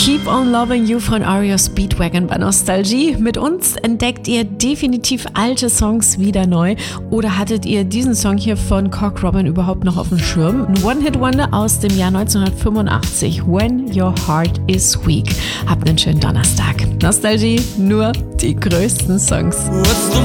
Keep on Loving You von REO Speedwagon bei Nostalgie. Mit uns entdeckt ihr definitiv alte Songs wieder neu. Oder hattet ihr diesen Song hier von Cock Robin überhaupt noch auf dem Schirm? Ein One-Hit-Wonder aus dem Jahr 1985. When Your Heart Is Weak. Habt einen schönen Donnerstag. Nostalgie, nur die größten Songs.